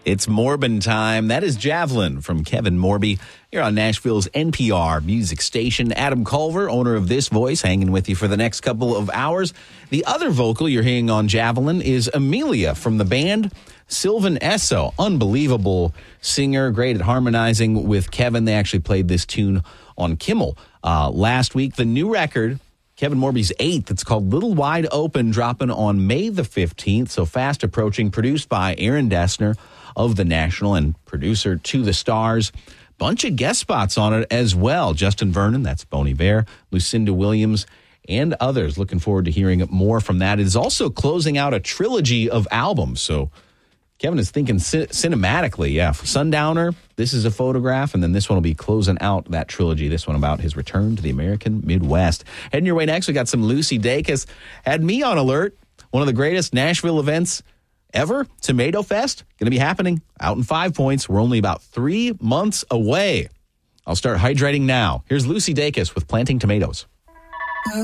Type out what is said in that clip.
It's Morbin time. That is Javelin from Kevin Morby. Here on Nashville's NPR music station. Adam Culver, owner of This Voice, hanging with you for the next couple of hours. The other vocal you're hearing on Javelin is Amelia from the band Sylvan Esso. Unbelievable singer, great at harmonizing with Kevin. They actually played this tune on Kimmel last week. The new record, Kevin Morby's 8th. It's called Little Wide Open, dropping on May the 15th, so fast approaching, produced by Aaron Dessner of The National and producer To the Stars. Bunch of guest spots on it as well. Justin Vernon, that's Bon Iver, Lucinda Williams, and others. Looking forward to hearing more from that. It is also closing out a trilogy of albums, so Kevin is thinking cinematically. Yeah, Sundowner, This Is a Photograph, and then this one will be closing out that trilogy. This one about his return to the American Midwest. Heading your way next, we got some Lucy Dacus. Had me on alert. One of the greatest Nashville events ever, Tomato Fest, going to be happening out in 5 Points. We're only about 3 months away. I'll start hydrating now. Here's Lucy Dacus with Planting Tomatoes.